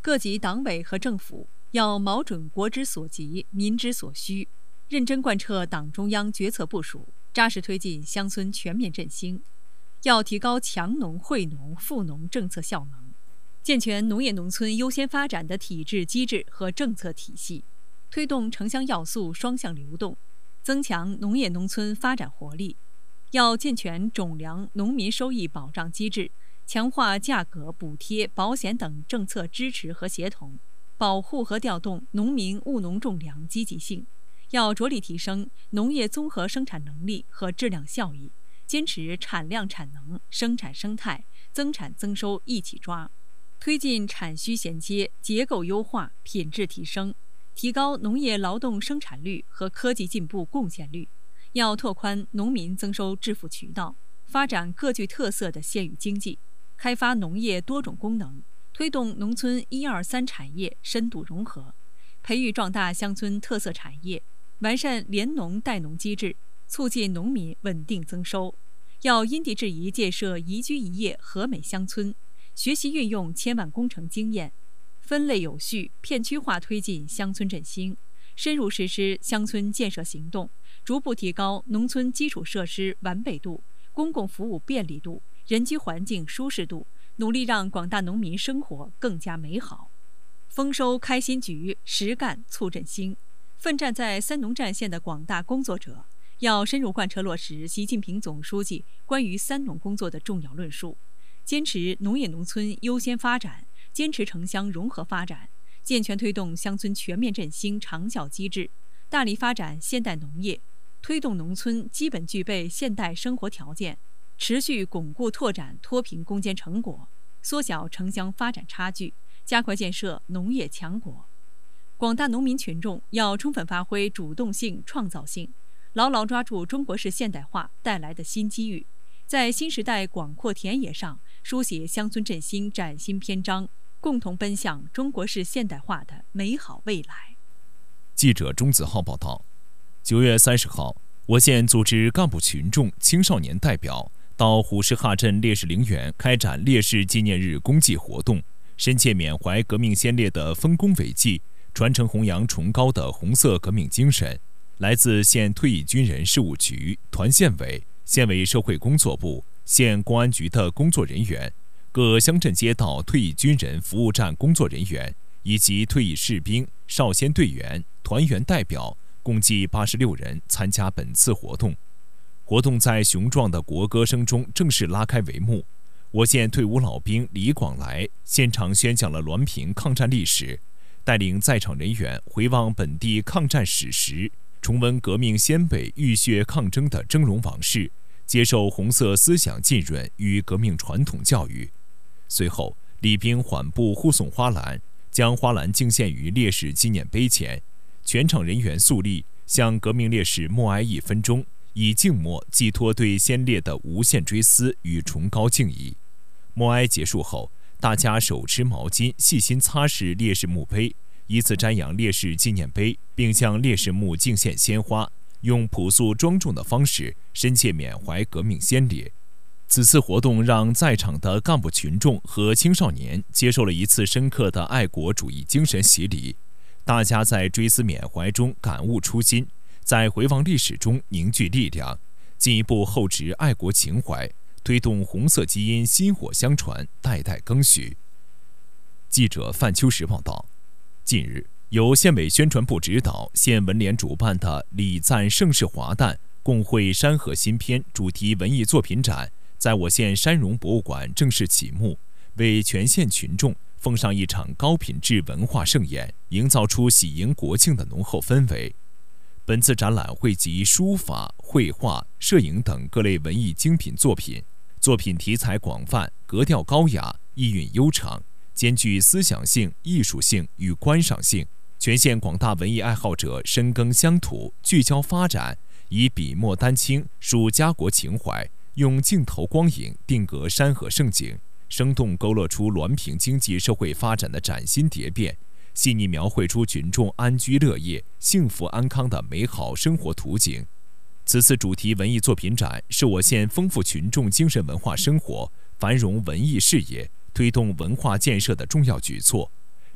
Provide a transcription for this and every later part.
各级党委和政府要瞄准国之所急、民之所需，认真贯彻党中央决策部署，扎实推进乡村全面振兴。要提高强农、惠农、富农政策效能，健全农业农村优先发展的体制机制和政策体系，推动城乡要素双向流动，增强农业农村发展活力。要健全种粮、农民收益保障机制，强化价格、补贴、保险等政策支持和协同，保护和调动农民务农种粮积极性。要着力提升农业综合生产能力和质量效益，坚持产量产能、生产生态、增产增收一起抓，推进产需衔接、结构优化、品质提升，提高农业劳动生产率和科技进步贡献率。要拓宽农民增收致富渠道，发展各具特色的县域经济，开发农业多种功能，推动农村1、2、3产业深度融合，培育壮大乡村特色产业，完善联农带农机制，促进农民稳定增收。要因地制宜建设宜居宜业和美乡村，学习运用千万工程经验，分类有序、片区化推进乡村振兴，深入实施乡村建设行动，逐步提高农村基础设施完备度、公共服务便利度、人居环境舒适度，努力让广大农民生活更加美好。丰收开新局，实干促振兴。奋战在三农战线的广大工作者，要深入贯彻落实习近平总书记关于三农工作的重要论述，坚持农业农村优先发展，坚持城乡融合发展，健全推动乡村全面振兴长效机制，大力发展现代农业，推动农村基本具备现代生活条件，持续巩固拓展脱贫攻坚成果，缩小城乡发展差距，加快建设农业强国。广大农民群众要充分发挥主动性、创造性，牢牢抓住中国式现代化带来的新机遇，在新时代广阔田野上书写乡村振兴崭新篇章，共同奔向中国式现代化的美好未来。 记者钟子浩报道。9月30号，我县组织干部群众、青少年代表到虎石哈镇烈士陵园开展烈士纪念日公祭活动，深切缅怀革命先烈的丰功伟绩，传承弘扬崇高的红色革命精神。来自县退役军人事务局、团县委、县委社会工作部、县公安局的工作人员，各乡镇街道退役军人服务站工作人员以及退役士兵、少先队员、团员代表共计86人参加本次活动。活动在雄壮的国歌声中正式拉开帷幕。我县退伍老兵李广来现场宣讲了滦平抗战历史，带领在场人员回望本地抗战史实，重温革命先辈浴血抗争的峥嵘往事，接受红色思想浸润与革命传统教育。随后，礼兵缓步护送花篮，将花篮敬献于烈士纪念碑前，全场人员肃立，向革命烈士默哀1分钟，以静默寄托对先烈的无限追思与崇高敬意。默哀结束后，大家手持毛巾细心擦拭烈士墓碑，依次瞻仰烈士纪念碑，并向烈士墓敬献鲜花，用朴素庄重的方式深切缅怀革命先烈。此次活动让在场的干部群众和青少年接受了一次深刻的爱国主义精神洗礼，大家在追思缅怀中感悟初心，在回望历史中凝聚力量，进一步厚植爱国情怀，推动红色基因薪火相传，代代更续。记者范秋实报道。近日，由县委宣传部指导、县文联主办的礼赞盛世华诞共绘山河新篇主题文艺作品展在我县山荣博物馆正式启幕，为全县群众奉上一场高品质文化盛宴，营造出喜迎国庆的浓厚氛围。本次展览汇集书法、绘画、摄影等各类文艺精品作品，作品题材广泛，格调高雅，意蕴悠长，兼具思想性、艺术性与观赏性。全县广大文艺爱好者深耕乡土，聚焦发展，以笔墨丹青抒家国情怀，用镜头光影定格山河盛景，生动勾勒出滦平经济社会发展的崭新蝶变，细腻描绘出群众安居乐业、幸福安康的美好生活图景。此次主题文艺作品展是我县丰富群众精神文化生活、繁荣文艺事业、推动文化建设的重要举措。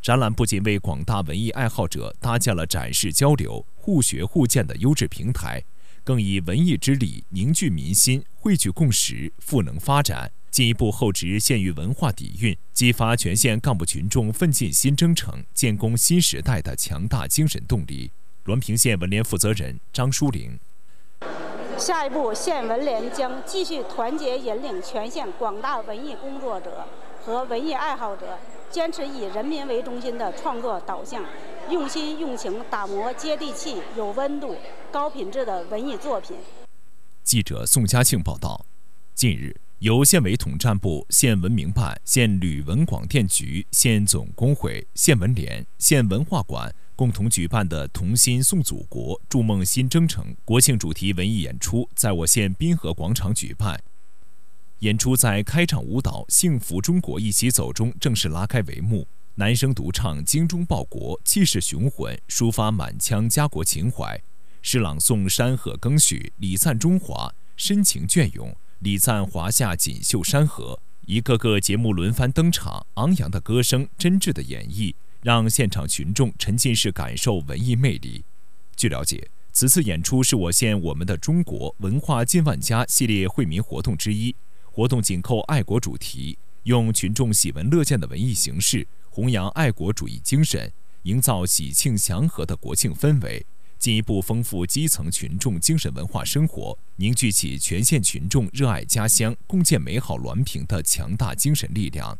展览不仅为广大文艺爱好者搭建了展示交流、互学互鉴的优质平台，更以文艺之力凝聚民心、汇聚共识、赋能发展，进一步厚植县域文化底蕴，激发全县干部群众奋进新征程、建功新时代的强大精神动力。滦平县文联负责人张淑玲。 下一步，县文联将继续团结引领全县广大文艺工作者和文艺爱好者，坚持以人民为中心的创作导向，用心用情打磨接地气、有温度、高品质的文艺作品。 记者宋佳庆报道。近日，由县委统战部、县文明办、县旅文广电局、县总工会、县文联、县文化馆共同举办的同心颂祖国、筑梦新征程国庆主题文艺演出在我县滨河广场举办。演出在开场舞蹈《幸福中国一起走》中正式拉开帷幕，男声独唱精忠报国，气势雄浑，抒发满腔家国情怀；诗朗诵山河更续，礼赞中华，深情隽永，礼赞华夏锦绣山河。一个个节目轮番登场，昂扬的歌声，真挚的演绎，让现场群众沉浸式感受文艺魅力。据了解，此次演出是我县我们的中国文化近万家系列惠民活动之一。活动紧扣爱国主题，用群众喜闻乐见的文艺形式，弘扬爱国主义精神，营造喜庆祥和的国庆氛围，进一步丰富基层群众精神文化生活，凝聚起全县群众热爱家乡、共建美好滦平的强大精神力量。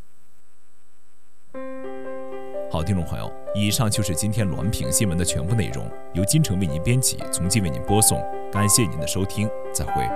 好，听众朋友，以上就是今天滦平新闻的全部内容，由金城为您编辑，从今为您播送。感谢您的收听，再会。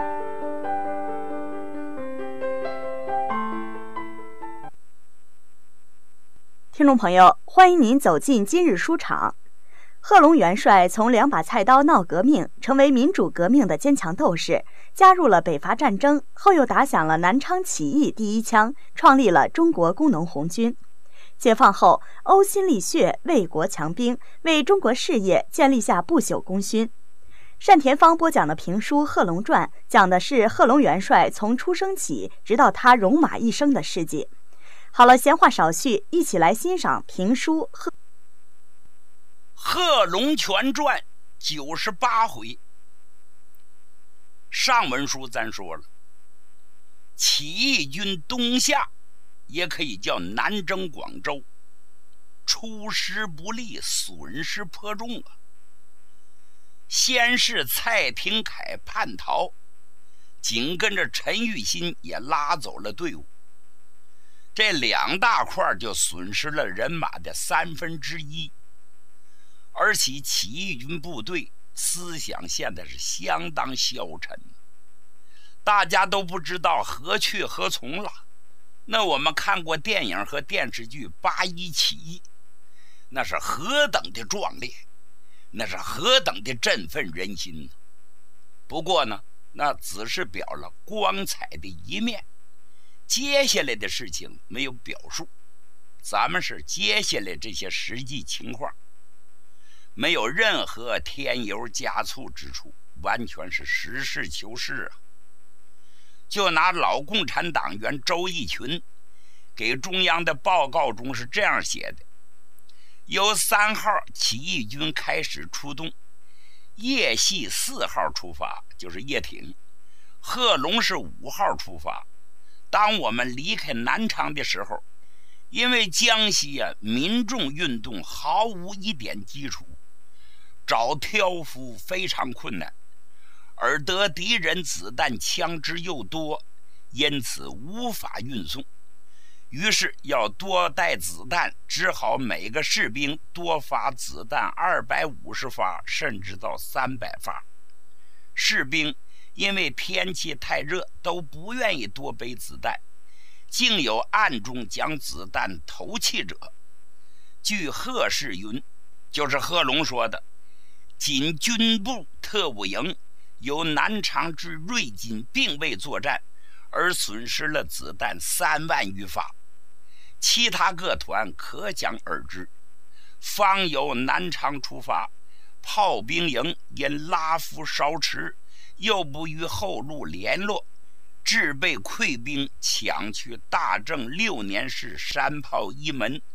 听众朋友，欢迎您走进今日书场。贺龙元帅从2把菜刀闹革命，成为民主革命的坚强斗士，加入了北伐战争，后又打响了南昌起义第一枪，创立了中国工农红军。解放后，呕心沥血，为国强兵，为中国事业建立下不朽功勋。单田芳播讲的评书《贺龙传》，讲的是贺龙元帅从出生起直到他戎马一生的事迹。好了，闲话少叙，一起来欣赏评书《 贺龙全传》98回。上文书咱说了，起义军东下，也可以叫南征广州，出师不利，损失颇重啊。先是蔡廷锴叛逃，紧跟着陈玉新也拉走了队伍，这2大块就损失了人马的1/3，而且起义军部队思想现在是相当消沉，大家都不知道何去何从了。那我们看过电影和电视剧8·1起义，那是何等的壮烈，那是何等的振奋人心呢？不过呢，那只是表了光彩的一面，接下来的事情没有表述，咱们是接下来这些实际情况，没有任何添油加醋之处，完全是实事求是啊。就拿老共产党员周逸群给中央的报告中是这样写的：由3号起义军开始出动，叶系4号出发，就是叶挺，贺龙是5号出发。当我们离开南昌的时候，因为江西民众运动毫无一点基础，找挑夫非常困难，而得敌人子弹枪支又多，因此无法运送。于是要多带子弹，只好每个士兵多发子弹250发，甚至到300发。士兵因为天气太热，都不愿意多背子弹，竟有暗中将子弹投弃者。据贺世云，就是贺龙说的，仅军部特务营由南昌至瑞金并未作战，而损失了子弹3万余发，其他各团可想而知。方由南昌出发，炮兵营因拉夫稍迟，又不与后路联络，致被溃兵抢去大正6年式山炮1门，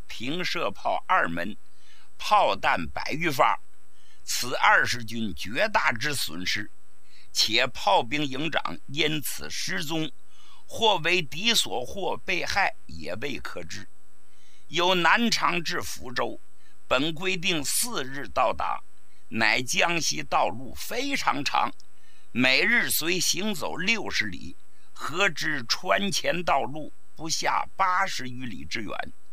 平射炮2门，炮弹100余发，此20军绝大之损失，且炮兵营长因此失踪，或为敌所获被害，也未可知。由南昌至福州，本规定4日到达，乃江西道路非常长，每日虽行走60里，何知川前道路不下80余里之远。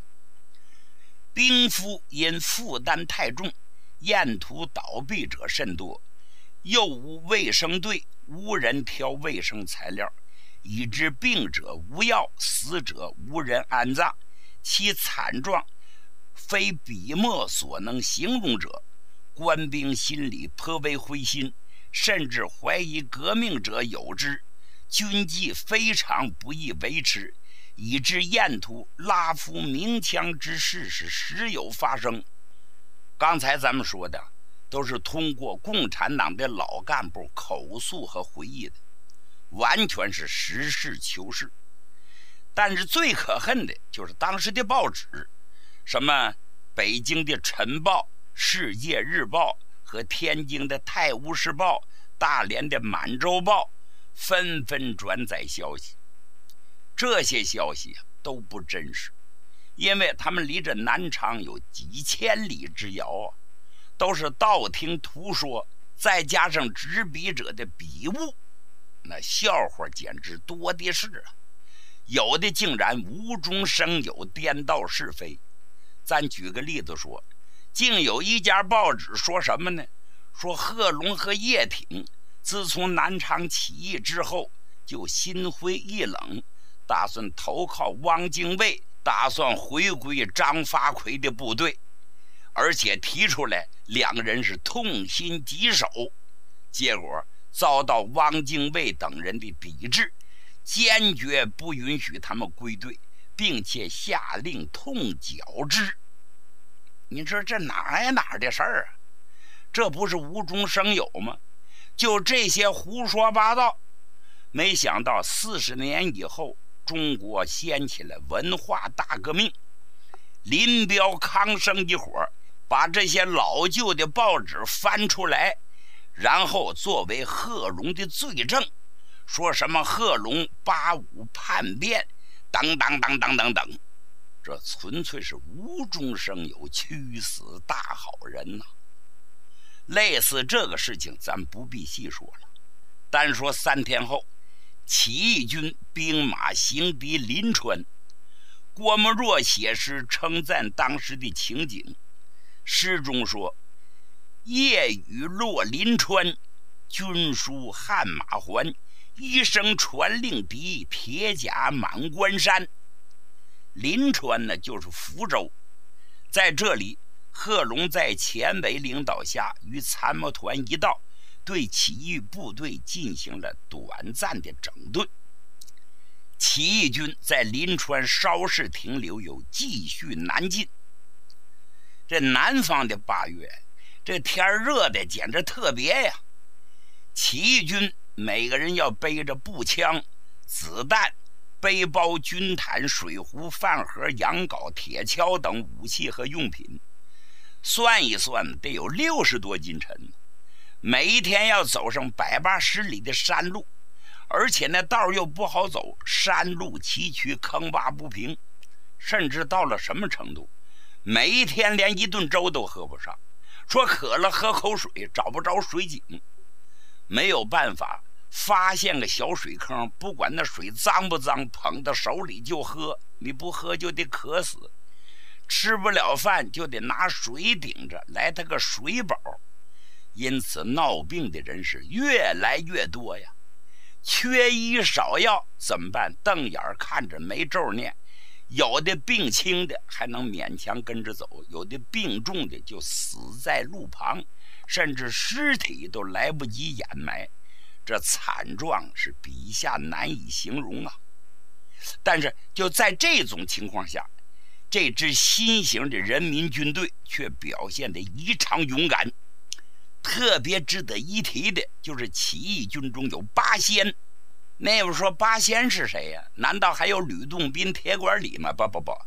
兵夫因负担太重，沿途倒闭者甚多，又无卫生队，无人挑卫生材料，以致病者无药，死者无人安葬，其惨状非笔墨所能形容者。官兵心里颇为灰心，甚至怀疑革命者有之，军纪非常不易维持，以致沿途拉夫鸣枪之事是时有发生。刚才咱们说的都是通过共产党的老干部口述和回忆的，完全是实事求是。但是最可恨的就是当时的报纸，什么北京的晨报、世界日报和天津的泰晤士报、大连的满洲报纷纷转载消息。这些消息都不真实，因为他们离着南昌有几千里之遥啊，都是道听途说，再加上执笔者的笔误，那笑话简直多的是啊！有的竟然无中生有，颠倒是非。咱举个例子说，竟有一家报纸说什么呢？说贺龙和叶挺自从南昌起义之后就心灰意冷，打算投靠汪精卫，打算回归张发奎的部队，而且提出来两个人是痛心疾首，结果遭到汪精卫等人的抵制，坚决不允许他们归队，并且下令痛绞之。你说这哪呀哪的事儿啊？这不是无中生有吗？就这些胡说八道。没想到40年以后，中国掀起了文化大革命，林彪、康生一伙把这些老旧的报纸翻出来，然后作为贺龙的罪证，说什么贺龙85叛变等等等等等等，这纯粹是无中生有，屈死大好人呐！类似这个事情咱不必细说了，单说3天后，起义军兵马行敌临川，郭沫若写诗称赞当时的情景，诗中说：夜雨落临川，军书汗马还，一声传令敌，铁甲满关山。临川呢，就是福州。在这里，贺龙在钱伟领导下，与参谋团一道，对起义部队进行了短暂的整顿。起义军在临川稍事停留，又继续南进。这南方的8月，这天热的简直特别呀！起义军每个人要背着步枪、子弹、背包、军毯、水壶、饭盒、羊镐、铁锹等武器和用品，算一算得有60多斤沉。每一天要走上180里的山路，而且那道又不好走，山路崎岖，坑洼不平，甚至到了什么程度，每一天连一顿粥都喝不上，说渴了喝口水，找不着水井，没有办法，发现个小水坑，不管那水脏不脏，捧到手里就喝，你不喝就得渴死，吃不了饭就得拿水顶着，来他个水饱。因此闹病的人是越来越多呀，缺医少药怎么办？瞪眼看着没咒念，有的病轻的还能勉强跟着走，有的病重的就死在路旁，甚至尸体都来不及掩埋，这惨状是笔下难以形容啊！但是就在这种情况下，这支新型的人民军队却表现得异常勇敢。特别值得一提的就是起义军中有8仙。那位说8仙是谁呀？难道还有吕洞宾、铁拐李吗？不，